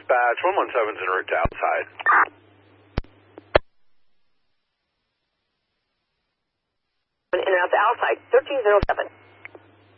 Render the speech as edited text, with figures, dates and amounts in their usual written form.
Dispatch, 117's en route to outside. In and out to outside, 1307.